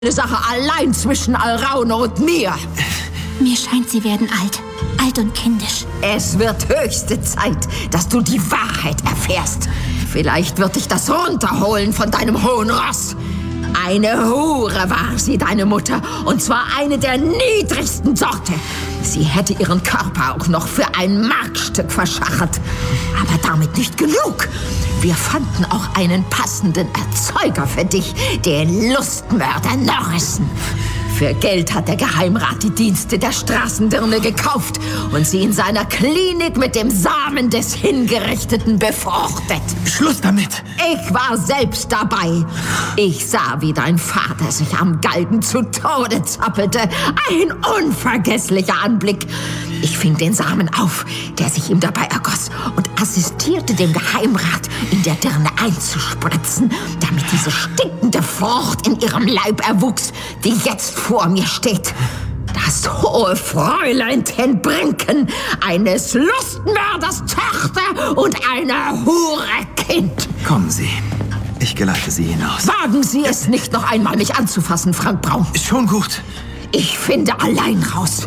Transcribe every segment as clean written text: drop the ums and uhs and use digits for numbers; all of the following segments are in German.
Eine Sache allein zwischen Alraune und mir. Mir scheint, sie werden alt. Alt und kindisch. Es wird höchste Zeit, dass du die Wahrheit erfährst. Vielleicht wird dich das runterholen von deinem hohen Ross. Eine Hure war sie, deine Mutter. Und zwar eine der niedrigsten Sorte. Sie hätte ihren Körper auch noch für ein Markstück verschachert. Aber damit nicht genug. Wir fanden auch einen passenden Erzeuger für dich, den Lustmörder Norrison. Für Geld hat der Geheimrat die Dienste der Straßendirne gekauft und sie in seiner Klinik mit dem Samen des Hingerichteten befruchtet. Schluss damit! Ich war selbst dabei. Ich sah, wie dein Vater sich am Galgen zu Tode zappelte. Ein unvergesslicher Anblick. Ich fing den Samen auf, der sich ihm dabei ergoss, und assistierte dem Geheimrat, in der Dirne einzuspritzen, damit diese stinkende Frucht in ihrem Leib erwuchs, die jetzt vor mir steht. Das hohe Fräulein ten Brinken, eines Lustmörders Tochter und einer Hure Kind. Kommen Sie. Ich geleite Sie hinaus. Wagen Sie es nicht noch einmal, mich anzufassen, Frank Braun. Schon gut. Ich finde allein raus.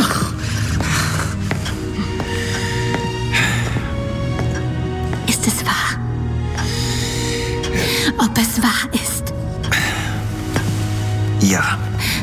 Ist es wahr? Ob es wahr ist? Ja.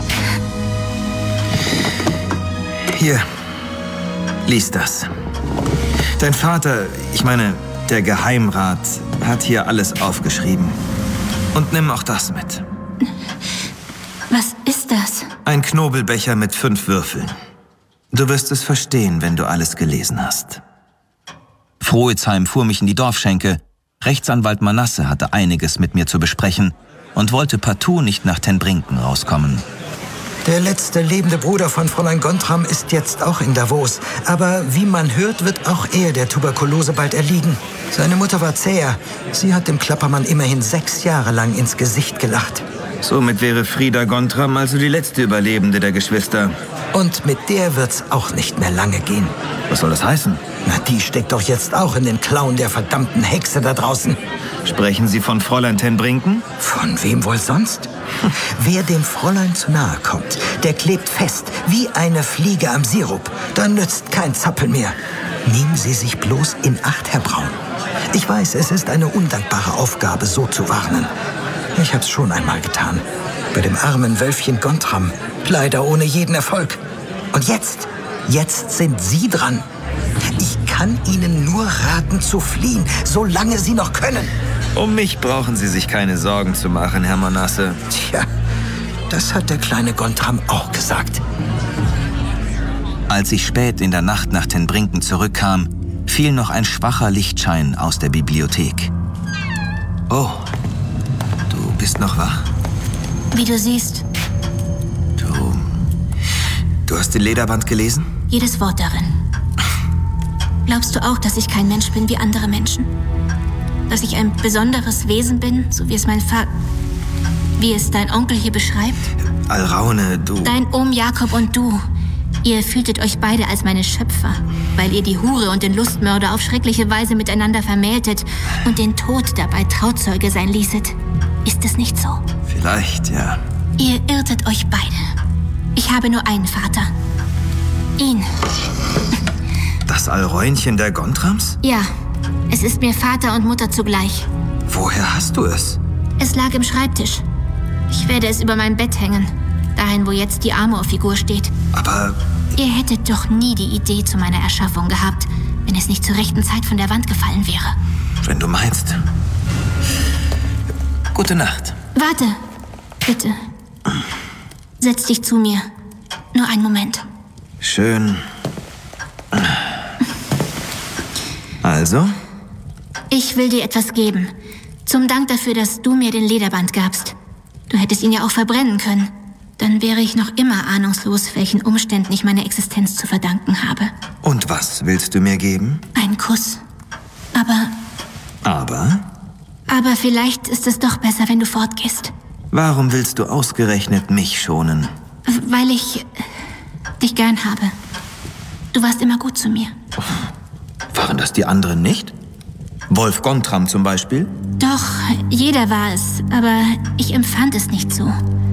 Hier, lies das. Dein Vater, ich meine, der Geheimrat, hat hier alles aufgeschrieben. Und nimm auch das mit. Was ist das? Ein Knobelbecher mit 5 Würfeln. Du wirst es verstehen, wenn du alles gelesen hast. Frohezheim fuhr mich in die Dorfschenke. Rechtsanwalt Manasse hatte einiges mit mir zu besprechen und wollte partout nicht nach Ten Brinken rauskommen. Der letzte lebende Bruder von Fräulein Gontram ist jetzt auch in Davos. Aber wie man hört, wird auch er der Tuberkulose bald erliegen. Seine Mutter war zäher. Sie hat dem Klappermann immerhin 6 Jahre lang ins Gesicht gelacht. Somit wäre Frieda Gontram also die letzte Überlebende der Geschwister. Und mit der wird's auch nicht mehr lange gehen. Was soll das heißen? Na, die steckt doch jetzt auch in den Klauen der verdammten Hexe da draußen. Sprechen Sie von Fräulein ten Brinken? Von wem wohl sonst? Wer dem Fräulein zu nahe kommt, der klebt fest, wie eine Fliege am Sirup. Da nützt kein Zappel mehr. Nehmen Sie sich bloß in Acht, Herr Braun. Ich weiß, es ist eine undankbare Aufgabe, so zu warnen. Ich hab's schon einmal getan. Bei dem armen Wölfchen Gontram. Leider ohne jeden Erfolg. Und jetzt sind Sie dran. Ich kann Ihnen nur raten, zu fliehen, solange Sie noch können. Um mich brauchen Sie sich keine Sorgen zu machen, Herr Manasse. Tja, das hat der kleine Gontram auch gesagt. Als ich spät in der Nacht nach Ten Brinken zurückkam, fiel noch ein schwacher Lichtschein aus der Bibliothek. Oh, du bist noch wach? Wie du siehst, Du hast den Lederband gelesen? jedes Wort darin. Glaubst du auch, dass ich kein Mensch bin wie andere Menschen? Dass ich ein besonderes Wesen bin, so wie es mein Vater... wie es dein Onkel hier beschreibt? Alraune, du... Dein Ohm Jakob und du. Ihr fühltet euch beide als meine Schöpfer, weil ihr die Hure und den Lustmörder auf schreckliche Weise miteinander vermähltet und den Tod dabei Trauzeuge sein ließet. Ist es nicht so? Vielleicht, ja. Ihr irrtet euch beide. Ich habe nur einen Vater. Ihn. Das Alräunchen der Gontrams? Ja, es ist mir Vater und Mutter zugleich. Woher hast du es? Es lag im Schreibtisch. Ich werde es über mein Bett hängen. Dahin, wo jetzt die Amor-Figur steht. Aber... Ihr hättet doch nie die Idee zu meiner Erschaffung gehabt, wenn es nicht zur rechten Zeit von der Wand gefallen wäre. Wenn du meinst. Gute Nacht. Warte, bitte. Setz dich zu mir. Nur einen Moment. Schön. Also? Ich will dir etwas geben. Zum Dank dafür, dass du mir den Lederband gabst. Du hättest ihn ja auch verbrennen können. Dann wäre ich noch immer ahnungslos, welchen Umständen ich meine Existenz zu verdanken habe. Und was willst du mir geben? Einen Kuss. Aber vielleicht ist es doch besser, wenn du fortgehst. Warum willst du ausgerechnet mich schonen? Weil ich dich gern habe. Du warst immer gut zu mir. Waren das die anderen nicht? Wolf Gontram zum Beispiel? Doch, jeder war es, aber ich empfand es nicht so.